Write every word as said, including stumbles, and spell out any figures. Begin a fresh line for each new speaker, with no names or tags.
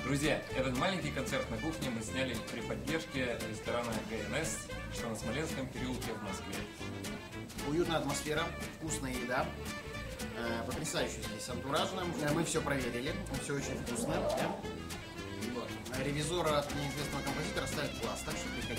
Друзья, этот маленький концерт на кухне мы сняли при поддержке ресторана ГНС, что на Смоленском переулке в Москве.
Уютная атмосфера, вкусная еда, э, потрясающе здесь антуражно. Э, Мы все проверили, все очень вкусно. Да? Вот. Ревизор от неизвестного композитора ставит класс, так что приходите.